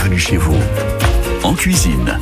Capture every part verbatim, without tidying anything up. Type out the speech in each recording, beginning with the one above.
bienvenue chez vous en cuisine.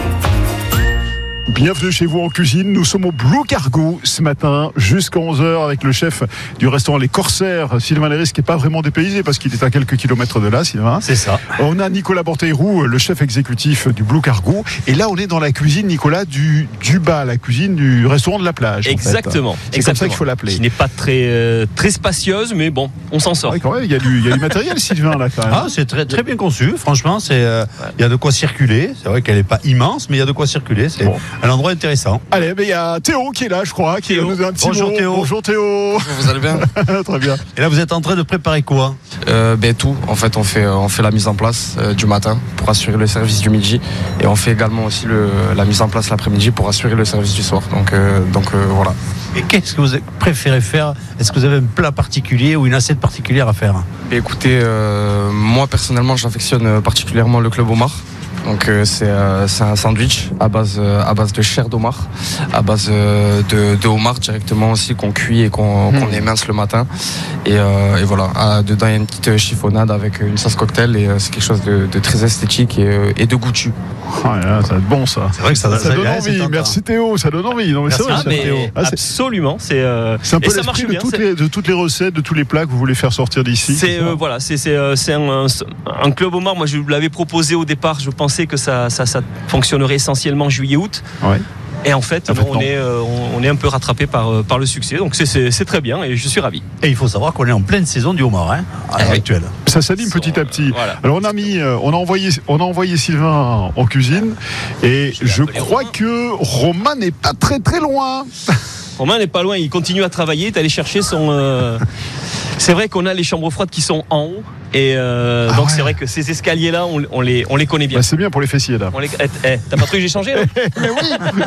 Bienvenue chez vous en cuisine, nous sommes au Blue Cargo ce matin jusqu'à onze heures avec le chef du restaurant Les Corsaires, Sylvain Léris, qui n'est pas vraiment dépaysé parce qu'il est à quelques kilomètres de là, Sylvain. C'est ça. On a Nicolas Borteiro, le chef exécutif du Blue Cargo, et là on est dans la cuisine, Nicolas, du, du bas, la cuisine du restaurant de la plage. Exactement. En fait. C'est exactement. comme ça qu'il faut l'appeler. Qui n'est pas très, euh, très spacieuse, mais bon, on s'en sort. Ouais, quand même, il y a du, il y a du matériel, Sylvain, là quand même. Ah, c'est très, très bien conçu, franchement, c'est, euh, il y a de quoi circuler. C'est vrai qu'elle n'est pas immense, mais il y a de quoi circuler. C'est bon. Un endroit intéressant. Allez, mais il y a Théo qui est là, je crois, qui Théo. nous a un petit Bonjour mot. Théo. Bonjour Théo. Bonjour, vous allez bien? Très bien. Et là, vous êtes en train de préparer quoi? euh, ben, Tout, en fait, on fait, on fait la mise en place euh, du matin pour assurer le service du midi, et on fait également aussi le, la mise en place l'après-midi pour assurer le service du soir. Donc, euh, donc euh, voilà. Et qu'est-ce que vous préférez faire? Est-ce que vous avez un plat particulier ou une assiette particulière à faire? Et écoutez, euh, moi personnellement, j'affectionne particulièrement le club homard. Donc euh, c'est, euh, c'est un sandwich à base, euh, à base de chair d'homard, à base euh, de, de homard directement aussi, qu'on cuit et qu'on, mmh. qu'on émince le matin. Et, euh, et voilà, ah, dedans il y a une petite chiffonnade avec une sauce cocktail, et euh, c'est quelque chose de, de très esthétique et, et de goûtu. Ah, là, ça va être bon ça. C'est vrai que ça, ça, ça, ça donne ouais, envie. Merci Théo, ça donne envie. Non, mais c'est vrai, Ah, ça, mais Théo. Ah, c'est... absolument, c'est, euh, c'est un peu et ça l'esprit marche de, bien. Toutes C'est... les, de toutes les recettes, de tous les plats que vous voulez faire sortir d'ici. C'est, c'est, euh, voilà, c'est, c'est, euh, c'est un, un club homard. Moi, je vous l'avais proposé au départ. Je pensais que ça, ça, ça fonctionnerait essentiellement juillet-août. Ouais. Et en fait, en fait on, on, est, euh, on, on est un peu rattrapé par, euh, par le succès. Donc c'est, c'est, c'est très bien et je suis ravi. Et il faut savoir qu'on est en pleine saison du homard, hein, à l'heure actuelle. Ça s'anime petit à petit. Voilà. Alors on a mis, euh, on a envoyé, on a envoyé Sylvain en cuisine, et je, je crois Romain. que Romain n'est pas très très loin. Romain n'est pas loin. Il continue à travailler. Il est allé chercher son. Euh... C'est vrai qu'on a les chambres froides qui sont en haut. Et euh, ah donc ouais. c'est vrai que ces escaliers-là, on, on, les, on les connaît bien. Bah, c'est bien pour les fessiers là. On les... eh, eh, t'as pas trouvé que j'ai changé là? Mais oui.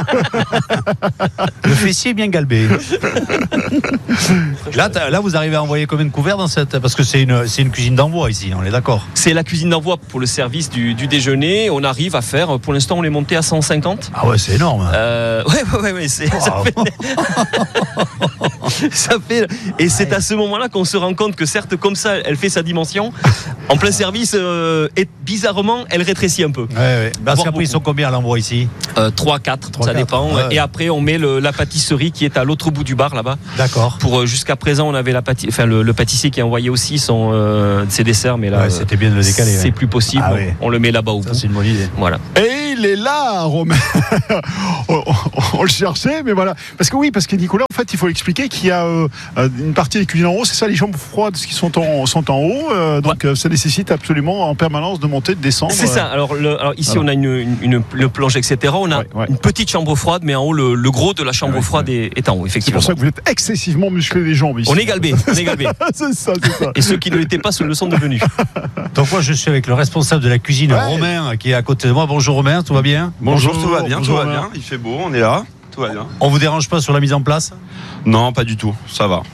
Le fessier est bien galbé. Là, là, vous arrivez à envoyer combien de couverts dans cette... Parce que c'est une, c'est une cuisine d'envoi ici, on est d'accord? C'est la cuisine d'envoi pour le service du, du déjeuner. On arrive à faire, pour l'instant on est monté à cent cinquante. Ah ouais, c'est énorme. Euh, ouais, ouais, ouais, ouais c'est, wow. ça fait... ça fait... Et c'est à ce moment-là qu'on se rend compte que certes, comme ça, elle fait sa dimension. En plein service, euh, et bizarrement, elle rétrécit un peu. Ouais, ouais. Parce qu'après, ils sont combien à l'envoi ici? euh, trois, quatre, ça dépend. Ouais. Et après, on met le, la pâtisserie qui est à l'autre bout du bar là-bas. D'accord. Pour euh, jusqu'à présent, on avait la pâti... enfin, le, le pâtissier qui a envoyé aussi son, euh, ses desserts, mais là, ouais, c'était bien de le décaler. C'est ouais. plus possible. Ah, ouais. On le met là-bas au ça, bout. c'est une bonne idée. Voilà. Et il est là, Romain. on, on, on le cherchait, mais voilà. Parce que oui, parce que Nicolas, en fait, il faut expliquer qu'il y a euh, une partie des cuisines en haut, c'est ça, les chambres froides qui sont en, sont en haut. Euh, donc, ouais. euh, ça nécessite absolument en permanence de monter, de descendre. C'est ça. Alors, le, alors ici, alors. on a une, une, une, le planche, et cetera. On a ouais, ouais. une petite chambre froide, mais en haut, le, le gros de la chambre ouais, froide ouais. Est, est en haut, effectivement. C'est pour ça que vous êtes excessivement musclé les jambes ici. On est galbé. On est galbé. c'est ça, c'est ça. Et ceux qui ne l'étaient pas se le sont devenus. Donc, moi, je suis avec le responsable de la cuisine, ouais. Romain, qui est à côté de moi. Bonjour, Romain, tout va bien? Bonjour, tout va bien, tout va bien. Il fait beau, on est là. Tout va bien. On vous dérange pas sur la mise en place? Non, pas du tout. Ça va.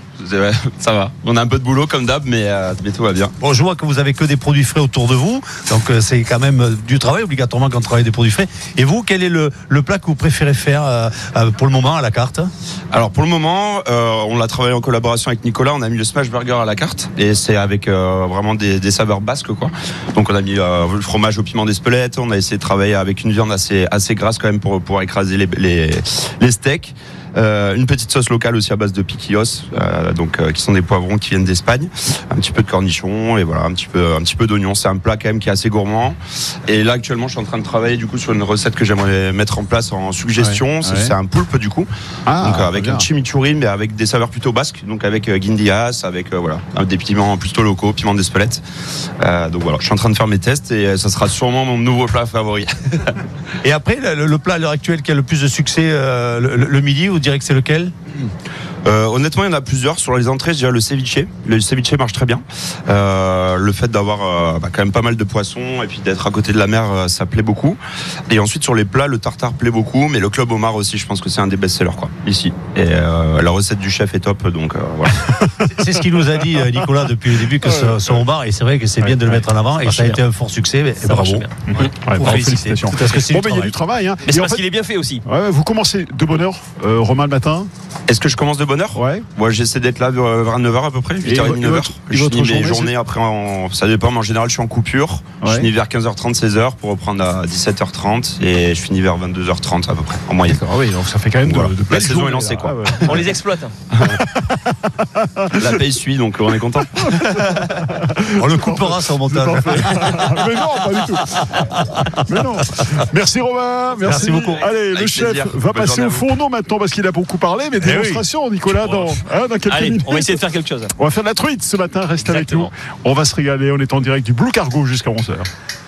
Ça va. On a un peu de boulot comme d'hab, mais, euh, mais tout va bien. Bon, je vois que vous avez que des produits frais autour de vous, donc euh, c'est quand même euh, du travail obligatoirement quand on travaille des produits frais. Et vous, quel est le, le plat que vous préférez faire euh, euh, pour le moment à la carte? Alors pour le moment, euh, on l'a travaillé en collaboration avec Nicolas. On a mis le smash burger à la carte, et c'est avec euh, vraiment des, des saveurs basques, quoi. Donc on a mis euh, le fromage au piment d'Espelette. On a essayé de travailler avec une viande assez assez grasse quand même pour pour écraser les les, les steaks. Euh, une petite sauce locale aussi à base de piquillos, euh, donc euh, qui sont des poivrons qui viennent d'Espagne, un petit peu de cornichons et voilà un petit peu un petit peu d'oignons. C'est un plat quand même qui est assez gourmand. Et là actuellement, je suis en train de travailler du coup sur une recette que j'aimerais mettre en place en suggestion. Ouais, c'est, ouais. c'est un poulpe du coup, ah, donc avec bien. un chimichurri mais avec des saveurs plutôt basques, donc avec euh, guindillas, avec euh, voilà des piments plutôt locaux, piment d'Espelette. Euh, donc voilà, je suis en train de faire mes tests et ça sera sûrement mon nouveau plat favori. Et après, le, le plat à l'heure actuelle qui a le plus de succès euh, le, le midi, vous direz que c'est lequel? Euh, honnêtement, il y en a plusieurs. Sur les entrées, je dirais le ceviche. Le ceviche marche très bien. Euh, le fait d'avoir euh, bah, quand même pas mal de poissons et puis d'être à côté de la mer, euh, ça plaît beaucoup. Et ensuite, sur les plats, le tartare plaît beaucoup, mais le club homard aussi, je pense que c'est un des best-sellers, quoi, ici. Et euh, la recette du chef est top, donc euh, voilà. C'est ce qu'il nous a dit, Nicolas, depuis le début, que ce, ce homard, et c'est vrai que c'est bien ouais, de le ouais, mettre en avant, et ça a été un fort succès. Et ça bravo. Bien. Mmh. Ouais, bravo, félicitations. Parce que c'est bon, du mais il y a du travail. Hein. Mais c'est et parce en fait, qu'il est bien fait aussi. Ouais, vous commencez de bonne heure, euh, Romain, le matin. Est-ce que je commence de bonne heure. Ouais. Moi, j'essaie d'être là vers vers neuf heures à peu près, huit heures trente, Et neuf heures. votre- et Je votre finis mes journée, journées après, en, ça dépend, mais en général, je suis en coupure. Je Ouais. finis vers quinze heures trente, seize heures pour reprendre à dix-sept heures trente et je finis vers vingt-deux heures trente à peu près, en moyenne. D'accord, oui, donc ça fait quand même Voilà. de, de La belles saison est journées, lancée, là. quoi. Ah, ouais. On les exploite. La paye suit, donc on est content. On le coupera sur le C'est montage. parfait. Mais non, pas du tout. Mais non. Merci Romain. Merci, Merci beaucoup. Allez, le Avec chef plaisir. va Bonne passer journée au à vous. fourneau maintenant parce qu'il a beaucoup parlé, mais oui. démonstration, Nicolas, dans, hein, dans quelques Allez, minutes. on va essayer de faire quelque chose. On va faire de la truite ce matin, reste Exactement. avec nous. On va se régaler, on est en direct du Blue Cargo jusqu'à onze heures.